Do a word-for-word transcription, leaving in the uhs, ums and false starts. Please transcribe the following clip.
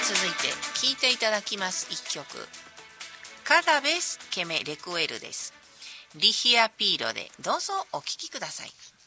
続いて聴いていただきます一曲、Cada vez que me recuerdes、リヒアピーロでどうぞお聴きください。